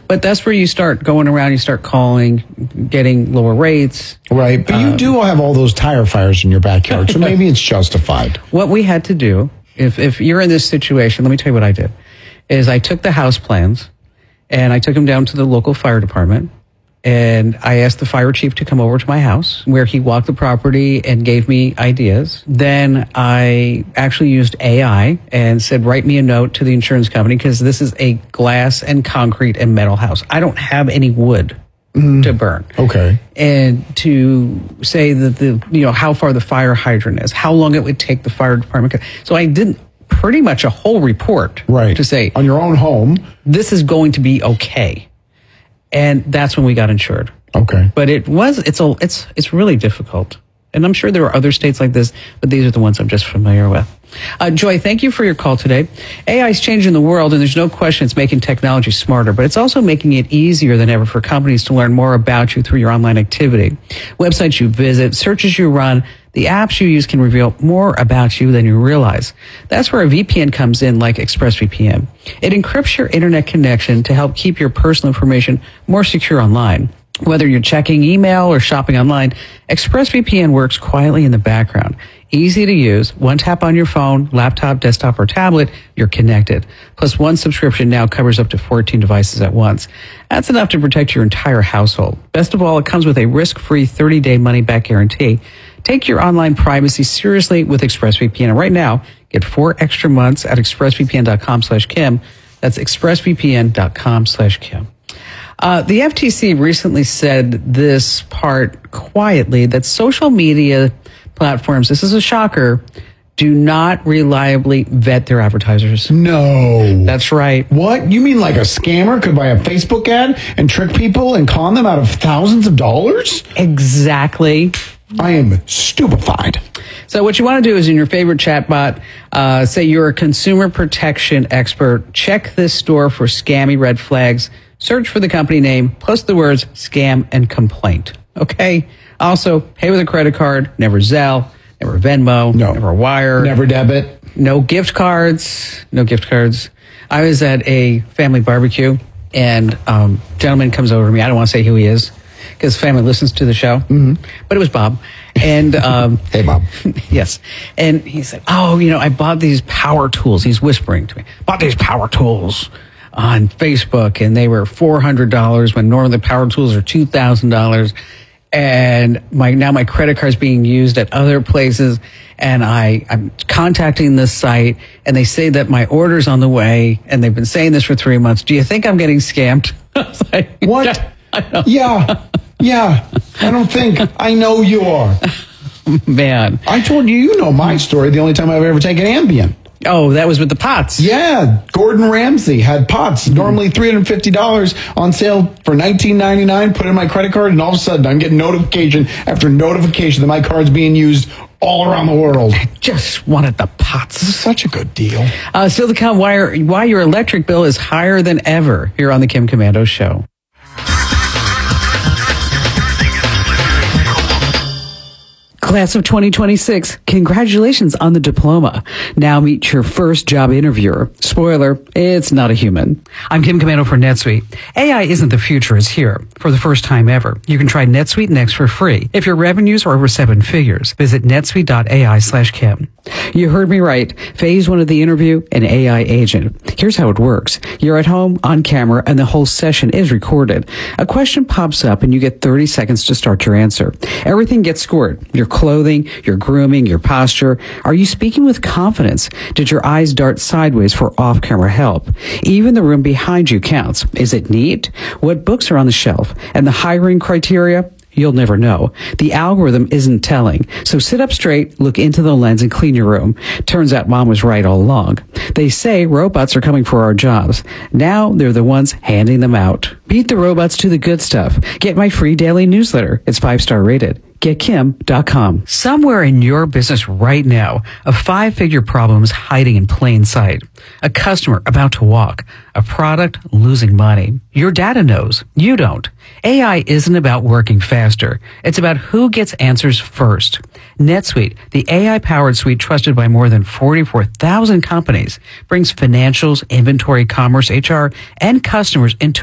But that's where you start going around, you start calling, getting lower rates. Right. But you do have all those tire fires in your backyard, so maybe it's justified. What we had to do, if you're in this situation, let me tell you what I did, is I took the house plans and I took them down to the local fire department. And I asked the fire chief to come over to my house where he walked the property and gave me ideas. Then I actually used AI and said, write me a note to the insurance company because this is a glass and concrete and metal house. I don't have any wood to burn. Okay. And to say that how far the fire hydrant is, how long it would take the fire department. So I did pretty much a whole report to say on your own home, this is going to be okay. And that's when we got insured. Okay. But it's really difficult. And I'm sure there are other states like this, but these are the ones I'm just familiar with. Joy, thank you for your call today. AI is changing the world, and there's no question it's making technology smarter, but it's also making it easier than ever for companies to learn more about you through your online activity. Websites you visit, searches you run, the apps you use can reveal more about you than you realize. That's where a VPN comes in, like ExpressVPN. It encrypts your internet connection to help keep your personal information more secure online. Whether you're checking email or shopping online, ExpressVPN works quietly in the background. Easy to use. One tap on your phone, laptop, desktop, or tablet, you're connected. Plus, one subscription now covers up to 14 devices at once. That's enough to protect your entire household. Best of all, it comes with a risk-free 30-day money-back guarantee. Take your online privacy seriously with ExpressVPN. And right now, get 4 extra months at expressvpn.com/Kim. That's expressvpn.com/Kim. The FTC recently said this part quietly, that social media platforms, this is a shocker, do not reliably vet their advertisers. No. That's right. What? You mean like a scammer could buy a Facebook ad and trick people and con them out of thousands of dollars? Exactly. I am stupefied. So what you want to do is in your favorite chatbot, say you're a consumer protection expert, check this store for scammy red flags, search for the company name, plus the words scam and complaint. Okay? Also, pay with a credit card, never Zelle, never Venmo, never Wire. Never debit. No gift cards. No gift cards. I was at a family barbecue, and gentleman comes over to me. I don't want to say who he is, because family listens to the show. Mm-hmm. But it was Bob. And hey, Bob. Yes. And he said, I bought these power tools. He's whispering to me. Bought these power tools on Facebook, and they were $400 when normally power tools are $2,000. And my credit card is being used at other places, and I'm contacting this site, and they say that my order's on the way, and they've been saying this for 3 months. Do you think I'm getting scammed? I was like, what? Yeah. I don't think. I know you are. Man. I told you know my story. The only time I've ever taken Ambien. Oh, that was with the pots. Yeah, Gordon Ramsay had pots, normally $350 on sale for $19.99. Put in my credit card, and all of a sudden I'm getting notification after notification that my card's being used all around the world. I just wanted the pots. This is such a good deal. Still to come, why your electric bill is higher than ever here on the Kim Komando Show. Class of 2026, congratulations on the diploma. Now meet your first job interviewer. Spoiler, it's not a human. I'm Kim Komando for NetSuite. AI isn't the future, it's here. For the first time ever, you can try NetSuite Next for free. If your revenues are over 7 figures, visit netsuite.ai/Kim. You heard me right. Phase 1 of the interview, an AI agent. Here's how it works. You're at home, on camera, and the whole session is recorded. A question pops up and you get 30 seconds to start your answer. Everything gets scored. Your clothing, your grooming, your posture. Are you speaking with confidence? Did your eyes dart sideways for off-camera help? Even the room behind you counts. Is it neat? What books are on the shelf? And the hiring criteria? You'll never know. The algorithm isn't telling. So sit up straight, look into the lens, and clean your room. Turns out Mom was right all along. They say robots are coming for our jobs. Now they're the ones handing them out. Beat the robots to the good stuff. Get my free daily newsletter. It's 5-star rated. GetKim.com. Somewhere in your business right now, a 5-figure problem is hiding in plain sight. A customer about to walk. A product losing money. Your data knows. You don't. AI isn't about working faster. It's about who gets answers first. NetSuite, the AI-powered suite trusted by more than 44,000 companies, brings financials, inventory, commerce, HR, and customers into